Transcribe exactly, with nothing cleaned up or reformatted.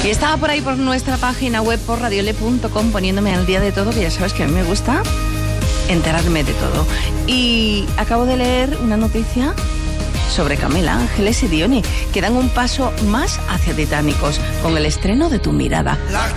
Y estaba por ahí por nuestra página web, por radiole punto com, poniéndome al día de todo, que ya sabes que a mí me gusta enterarme de todo. Y acabo de leer una noticia sobre Camela, Ángeles y Diony, que dan un paso más hacia Titánicos con el estreno de Tu mirada.